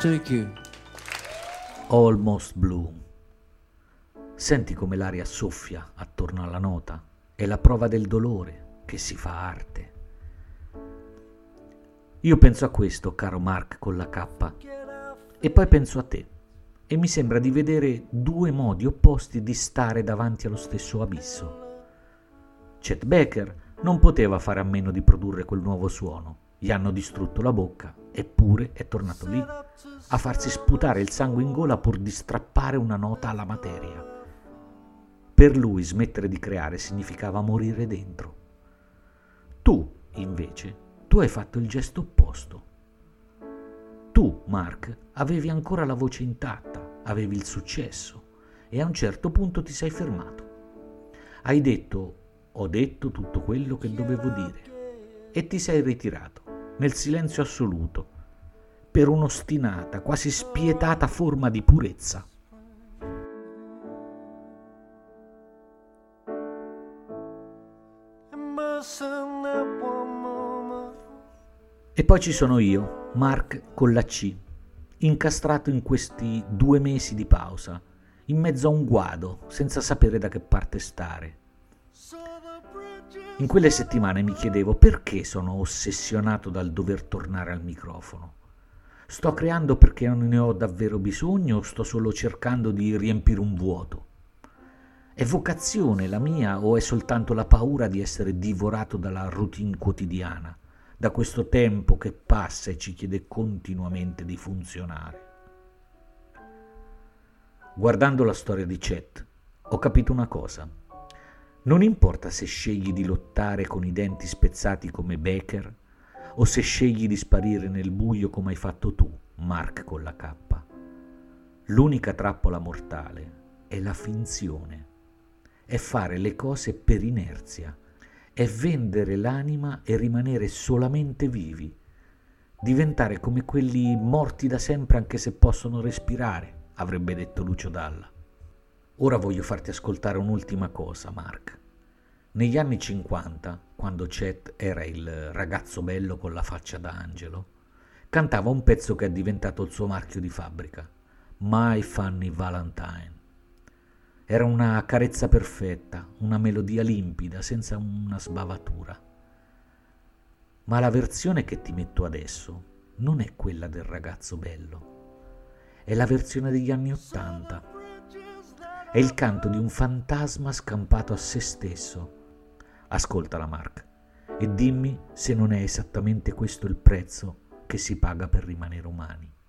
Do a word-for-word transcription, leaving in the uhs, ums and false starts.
take you. Almost Blue. Senti come l'aria soffia attorno alla nota? È la prova del dolore che si fa arte. Io penso a questo, caro Mark con la K, e poi penso a te, e mi sembra di vedere due modi opposti di stare davanti allo stesso abisso. Chet Baker non poteva fare a meno di produrre quel nuovo suono. Gli hanno distrutto la bocca, eppure è tornato lì a farsi sputare il sangue in gola pur di strappare una nota alla materia. Per lui smettere di creare significava morire dentro. Tu, invece, tu hai fatto il gesto opposto. Tu, Mark, avevi ancora la voce intatta, avevi il successo e a un certo punto ti sei fermato. Hai detto, ho detto tutto quello che dovevo dire e ti sei ritirato nel silenzio assoluto per un'ostinata, quasi spietata forma di purezza. E poi ci sono io, Mark con la C, incastrato in questi due mesi di pausa, in mezzo a un guado, senza sapere da che parte stare. In quelle settimane mi chiedevo perché sono ossessionato dal dover tornare al microfono. Sto creando perché non ne ho davvero bisogno o sto solo cercando di riempire un vuoto? È vocazione la mia o è soltanto la paura di essere divorato dalla routine quotidiana, da questo tempo che passa e ci chiede continuamente di funzionare? Guardando la storia di Chet, ho capito una cosa. Non importa se scegli di lottare con i denti spezzati come Baker o se scegli di sparire nel buio come hai fatto tu, Mark con la K. L'unica trappola mortale è la finzione, è fare le cose per inerzia, è vendere l'anima e rimanere solamente vivi, diventare come quelli morti da sempre anche se possono respirare, avrebbe detto Lucio Dalla. Ora voglio farti ascoltare un'ultima cosa, Mark. Negli anni cinquanta, quando Chet era il ragazzo bello con la faccia da angelo, cantava un pezzo che è diventato il suo marchio di fabbrica, My Funny Valentine. Era una carezza perfetta, una melodia limpida, senza una sbavatura. Ma la versione che ti metto adesso non è quella del ragazzo bello, è la versione degli anni Ottanta. È il canto di un fantasma scampato a se stesso. Ascoltala, Mark, e dimmi se non è esattamente questo il prezzo che si paga per rimanere umani.